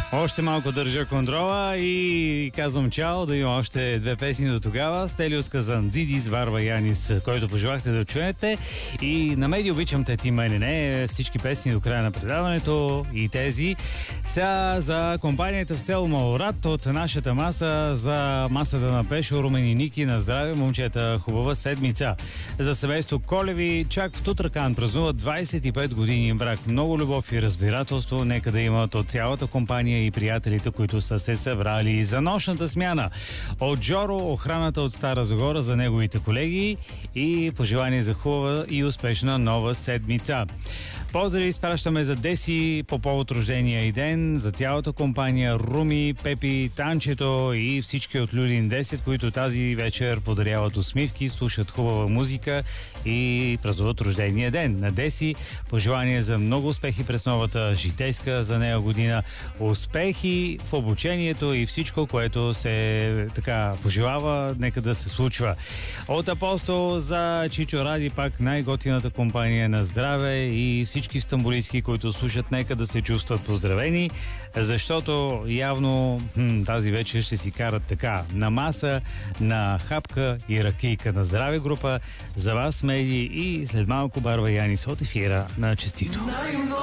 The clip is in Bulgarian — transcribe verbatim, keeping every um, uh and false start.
Още малко държа контрола и казвам чао, да има още две песни до тогава. Стелиус Казандзидис, Варва Янис, който пожелахте да чуете. И на меди обичам те ти мене не, всички песни до края на предаването и тези. Сега за компанията в село Малорад от нашата маса, за масата на Пешо, Румен и Ники, на здраве, момчета, хубава седмица. За семейство Колеви, чак в Тутракан празнуват двайсет и пет години брак. Много любов и разбирателство, нека да имат от цялата компания и приятелите, които са се събрали за нощната смяна. От Жоро, охраната от Стара Загора за неговите колеги и пожелание за хубава и успешна нова седмица. Поздрави изпращаме за Деси по повод рождения и ден, за цялата компания Руми, Пепи, Танчето и всички от Люлин десет, които тази вечер подаряват усмивки, слушат хубава музика и празнуват рождения ден. На Деси пожелание за много успехи през новата житейска за нея година, успехи в обучението и всичко, което се така пожелава, нека да се случва. От Апостол за Чичо Ради, пак най-готината компания на здраве и всички стамбулийски, които слушат, нека да се чувстват поздравени, защото явно хм, тази вечер ще си карат така на маса, на хапка и ракийка. На здраве група, за вас медии и след малко Барва Янис от ефира на Честито.